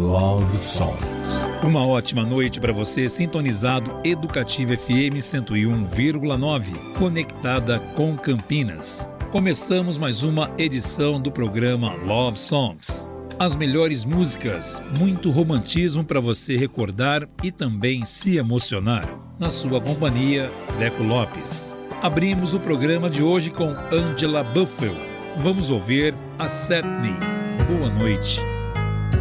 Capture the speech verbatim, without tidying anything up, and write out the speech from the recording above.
Love Songs. Uma ótima noite para você, sintonizado Educativa F M cento e um vírgula nove, conectada com Campinas. Começamos mais uma edição do programa Love Songs. As melhores músicas, muito romantismo para você recordar e também se emocionar. Na sua companhia, Deco Lopes. Abrimos o programa de hoje com Angela Buffel. Vamos ouvir Accept Me. Boa noite.